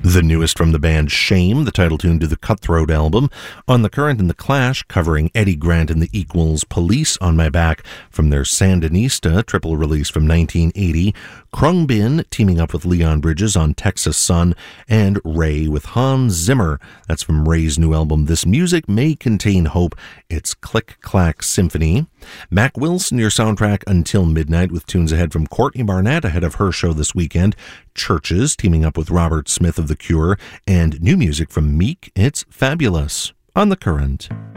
The newest from the band Shame, the title tune to the Cutthroat album. On the Current and the Clash, covering Eddie Grant and the Equals' Police on My Back from their Sandinista triple release from 1980. Krungbin teaming up with Leon Bridges on Texas Sun, and Ray with Hans Zimmer. That's from Ray's new album This Music May Contain Hope. It's Click Clack Symphony. Mac Wilson, your soundtrack until midnight, with tunes ahead from Courtney Barnett ahead of her show this weekend. Churches teaming up with Robert Smith of The Cure, and new music from Meek. It's Fabulous on The Current.